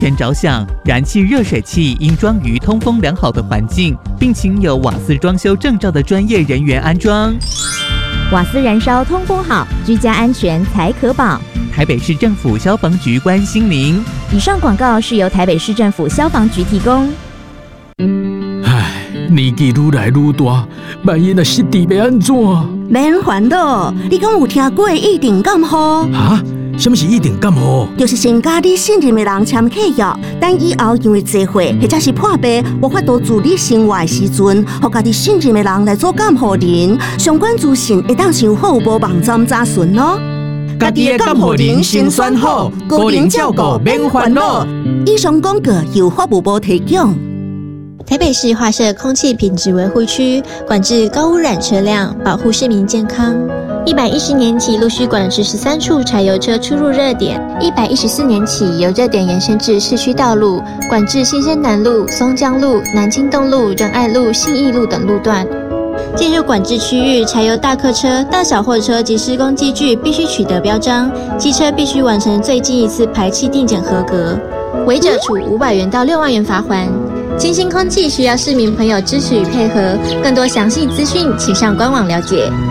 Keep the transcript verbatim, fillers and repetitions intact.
全着想，燃气热水器应装于通风良好的环境，并请有瓦斯装修证照的专业人员安装。 瓦斯燃烧通风好，居家安全才可保。 台北市政府消防局关心您。 以上广告是由台北市政府消防局提供。 唉，年纪愈来愈大，万一若失智要安怎？ 免烦恼，你敢有听过一定感冒？ 哈？什么是一定感冒？ 就是先甲你信任的人签契约，等以后因为聚会或者是破病，无法度自理生活的时阵，互家己信任的人来做监护人，相关资讯会当想好无网站查询哦。 家己的监护人先选好，个人照顾免烦恼。 以上广告由法务部提供。 台北市划设空气品质维护区，管制高污染车辆，保护市民健康。一百一十年起陆续管制十三处柴油车出入热点，一百一十四年起由热点延伸至市区道路，管制新生南路、松江路、南京东路、仁爱路、信义路等路段。进入管制区域，柴油大客车、大小货车及施工机具必须取得标章，机车必须完成最近一次排气定检合格，违者处五百元到六万元罚锾。清新空气需要市民朋友支持与配合，更多详细资讯请上官网了解。